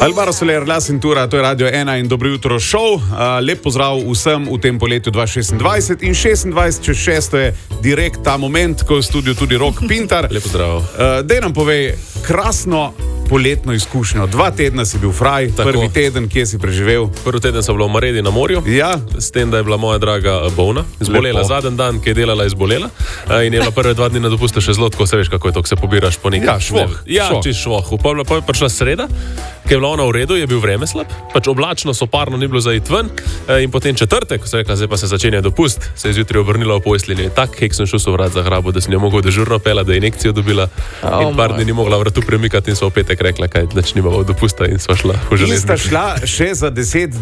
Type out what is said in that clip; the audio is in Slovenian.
Alvaro Soler, La Cintura, to je Radio 1 in dobro jutro šov. Lep pozdrav vsem v tem poletju 2026 in 26 čez 6 je direkt ta moment, ko je v studiu tudi Rok Pintar. Lep pozdrav. Dej nam povej, krasno poletno izkušnjo. 2 tedna si bil fraj, Tako. Prvi teden, kje si preživel? Prvi teden sem bila v Maredi na morju, Ja, s tem, da je bila moja draga bolna, izbolela. Lepo. Zadnji dan, ki je delala, izbolela in je bila prve 2 dni na dopustu še zelo, tako se veš, kako je to, ko se pobiraš po nekaj. Ja, švoh. Ja, čist švoh. Pa je prišla sreda, ki je bila ona v redu, je bil vreme slab, pač oblačno, soparno, ni bilo za iti ven in potem četrtek, ko sem rekla, zdaj pa se začenja dopust, se je zjutraj obrnila v postelji. Tak hek sem šel so vrat za hrabo, da sem jo mogel dežurno pela, da je injekcijo dobila in par dni ni mogla vratu premikati in so v petek rekla, kaj nič nimamo dopusta in sva šla v železnico. nista šla še za 10